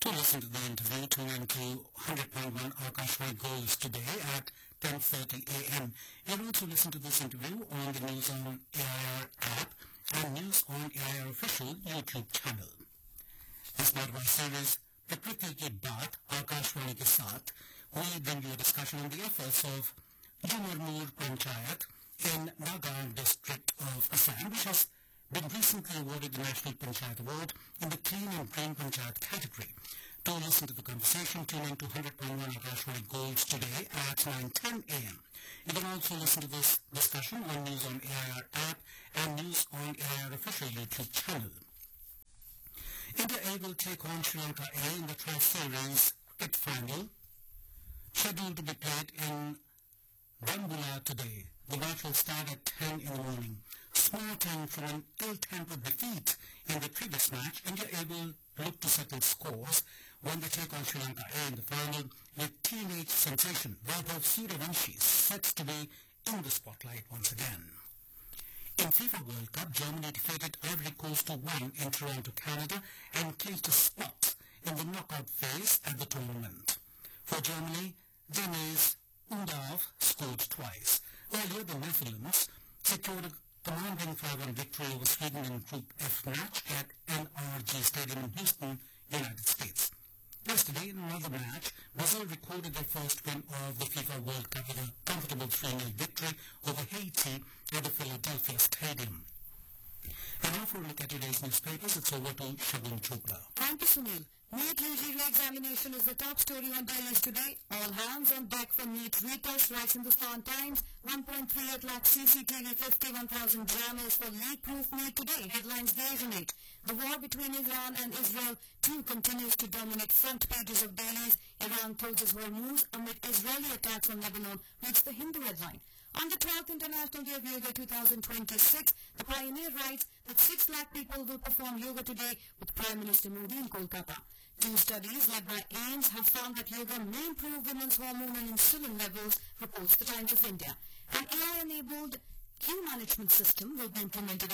To listen to the interview, tune in to 100.1 Akashvani Goals today at 10:30 a.m. You can also listen to this interview on the News on AIR app and News on AIR official YouTube channel. As part of our series, Prakriti Ki Baat, Akashvani Ke Saath, we bring you a discussion on the efforts of Jumarmur Panchayat in Nagaon district of Assam, which has been recently awarded the National Panchayat Award in the Clean and Green Panchayat category. To listen to the conversation, tune in to 100.1 Akashvani Goals today at 9:10 a.m. You can also listen to this discussion on News on AIR app and News on AIR official YouTube channel. India A will take on Sri Lanka A in the Tri-Series cricket final, scheduled to be played in Bambula today. The match will start at 10 in the morning. Smarting from an ill-tempered defeat in the previous match, India A will look to settle scores when they take on Sri Lanka A in the final, with teenage sensation Vaibhav Suryavanshi set to be in the spotlight once again. In FIFA World Cup, Germany defeated Ivory Coast 2-1 in Toronto, Canada, and clinched a spot in the knockout phase at the tournament. For Germany, Deniz Undav scored twice. Earlier, the Netherlands secured a commanding 5-1 victory over Sweden in Group F match at NRG Stadium in Houston, United States. Yesterday, in another match, Brazil recorded their first win of the FIFA World Cup with a comfortable 3-0 victory over Haiti at the Philadelphia Stadium. And now for a look at today's newspapers, it's over to Shagun Chopra. Thank you, Sunil. NEET UG re-examination is the top story on Dailies today. All hands on deck for NEET retest, writes Hindustan Times. 1.38 lakh CCTV, 51,000 jammers for leak-proof NEET today. Headlines resonate. The war between Iran and Israel too continues to dominate front pages of dailies. Iran closes Hormuz amid Israeli attacks on Lebanon, reads the Hindu headline. On the 12th International Day of Yoga 2026, the Pioneer writes that 6 lakh people will perform yoga today with Prime Minister Modi in Kolkata. 2 studies led by AIIMS have found that yoga may improve women's hormone and insulin levels, reports the Times of India. An AI-enabled queue management system will be implemented